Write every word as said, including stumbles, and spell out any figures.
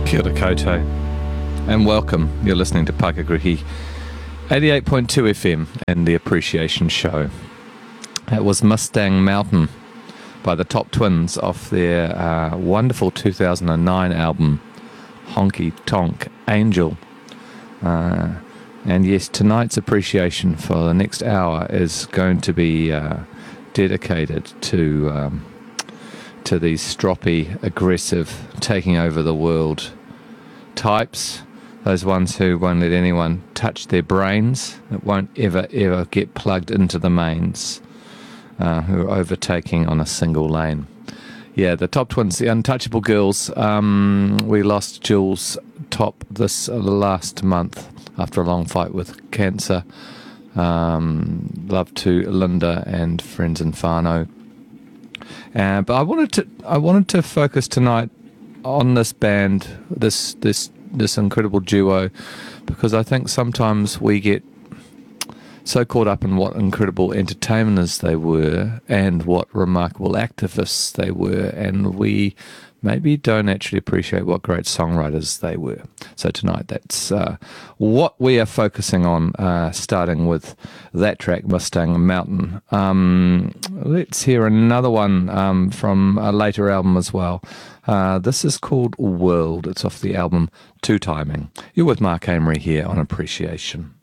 Kia ora koutou, and welcome. You're listening to Pakagrihi eighty-eight point two F M and the Appreciation Show. It was Mustang Mountain by the Top Twins off their uh, wonderful two thousand nine album, Honky Tonk Angel. Uh, and yes, tonight's appreciation for the next hour is going to be uh, dedicated to um, to these stroppy, aggressive, taking over the world types. Those ones who won't let anyone touch their brains, that won't ever, ever get plugged into the mains, uh, who are overtaking on a single lane. Yeah, the Top Twins, the Untouchable Girls. Um, we lost Jules Top this uh, last month after a long fight with cancer. Um, love to Linda and friends in whānau. Uh, but I wanted to I wanted to focus tonight on this band, this this this incredible duo, because I think sometimes we get so caught up in what incredible entertainers they were and what remarkable activists they were, and we maybe don't actually appreciate what great songwriters they were. So tonight, that's uh, what we are focusing on, uh, starting with that track, Mustang Mountain. Um, let's hear another one um, from a later album as well. Uh, this is called World. It's off the album Two Timing. You're with Mark Amery here on Appreciation.